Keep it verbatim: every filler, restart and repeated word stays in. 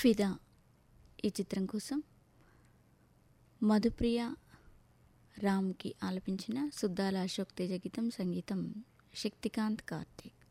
ఫిదా ఈ చిత్రం కోసం మధుప్రియ రామ్కి ఆలపించిన సుద్దాల అశోక్ తేజ గీతం, సంగీతం శక్తికాంత్ కార్తీక్.